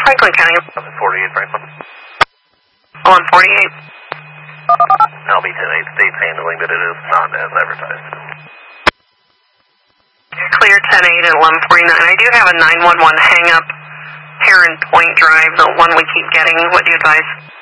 Franklin County. 48 Franklin. On 48. LB 10-8 state's handling that it is not as advertised. Clear 10-8 at 11:49. I do have a 911 hang up, Heron Point Drive, the one we keep getting. What do you advise?